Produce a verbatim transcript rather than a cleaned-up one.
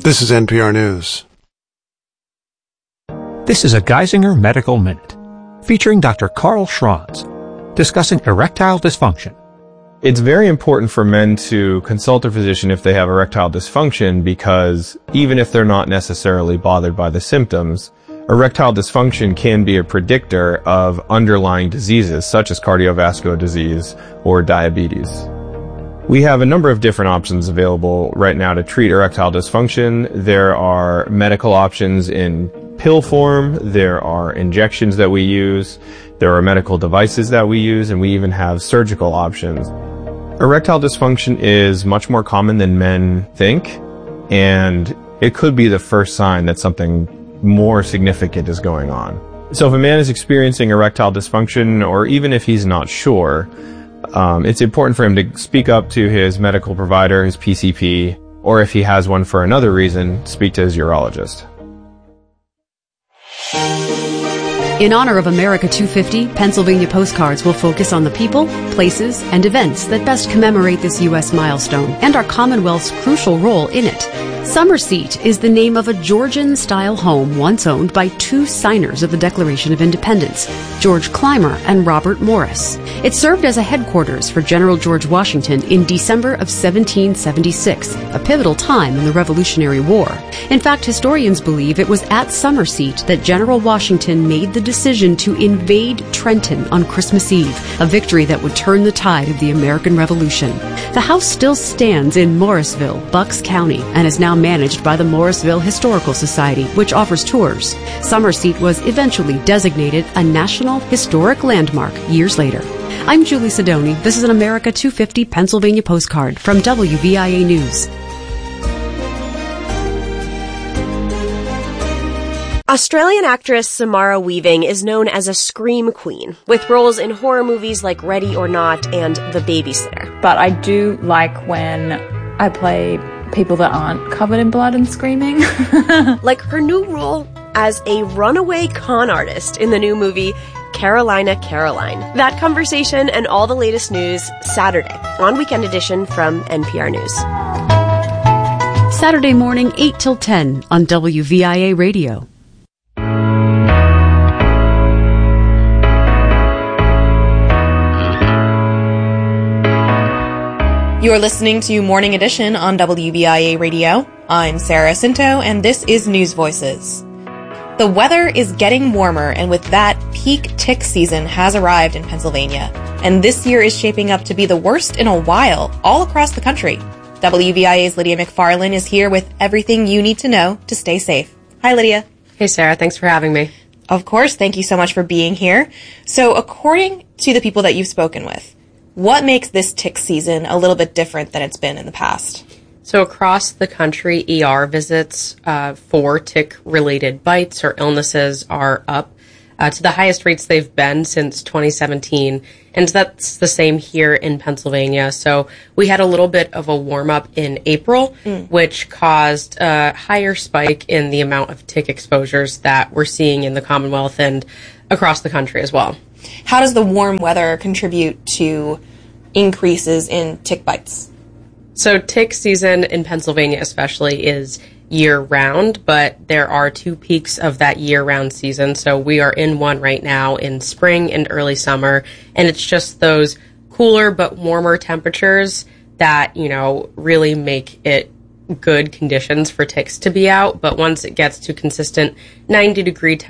This is N P R News. This is a Geisinger Medical Minute, featuring Doctor Carl Schranz, discussing erectile dysfunction. It's very important for men to consult their physician if they have erectile dysfunction, because even if they're not necessarily bothered by the symptoms, erectile dysfunction can be a predictor of underlying diseases such as cardiovascular disease or diabetes. We have a number of different options available right now to treat erectile dysfunction. There are medical options in pill form, there are injections that we use, there are medical devices that we use, and we even have surgical options. Erectile dysfunction is much more common than men think, and it could be the first sign that something more significant is going on. So if a man is experiencing erectile dysfunction, or even if he's not sure, Um, it's important for him to speak up to his medical provider, his P C P, or if he has one for another reason, speak to his urologist. In honor of America two fifty, Pennsylvania Postcards will focus on the people, places, and events that best commemorate this U S milestone and our Commonwealth's crucial role in it. Summerseat is the name of a Georgian-style home once owned by two signers of the Declaration of Independence, George Clymer and Robert Morris. It served as a headquarters for General George Washington in December of seventeen seventy-six, a pivotal time in the Revolutionary War. In fact, historians believe it was at Summerseat that General Washington made the decision to invade Trenton on Christmas Eve, a victory that would turn the tide of the American Revolution. The house still stands in Morrisville, Bucks County, and is now managed by the Morrisville Historical Society, which offers tours. Summerseat was eventually designated a National Historic Landmark years later. I'm Julie Sidoni. This is an America two fifty Pennsylvania postcard from W V I A News. Australian actress Samara Weaving is known as a scream queen, with roles in horror movies like Ready or Not and The Babysitter. But I do like when I play people that aren't covered in blood and screaming. Like her new role as a runaway con artist in the new movie Carolina Caroline. That conversation and all the latest news Saturday on Weekend Edition from N P R News. Saturday morning, eight till ten on W V I A Radio. You're listening to Morning Edition on W V I A Radio. I'm Sarah Cinto, and this is News Voices. The weather is getting warmer, and with that, peak tick season has arrived in Pennsylvania. And this year is shaping up to be the worst in a while, all across the country. W V I A's Lydia McFarlane is here with everything you need to know to stay safe. Hi, Lydia. Hey, Sarah. Thanks for having me. Of course. Thank you so much for being here. So, according to the people that you've spoken with, what makes this tick season a little bit different than it's been in the past? So across the country, E R visits uh, for tick-related bites or illnesses are up uh, to the highest rates they've been since twenty seventeen, and that's the same here in Pennsylvania. So we had a little bit of a warm-up in April, mm. which caused a higher spike in the amount of tick exposures that we're seeing in the Commonwealth and across the country as well. How does the warm weather contribute to increases in tick bites? So tick season in Pennsylvania especially is year-round, but there are two peaks of that year-round season. So we are in one right now in spring and early summer, and it's just those cooler but warmer temperatures that, you know, really make it good conditions for ticks to be out. But once it gets to consistent ninety degree temperatures,